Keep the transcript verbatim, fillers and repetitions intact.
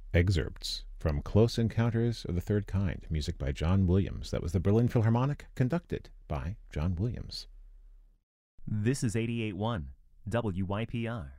Excerpts from Close Encounters of the Third Kind, music by John Williams. That was the Berlin Philharmonic, conducted by John Williams. This is eighty-eight point one W Y P R,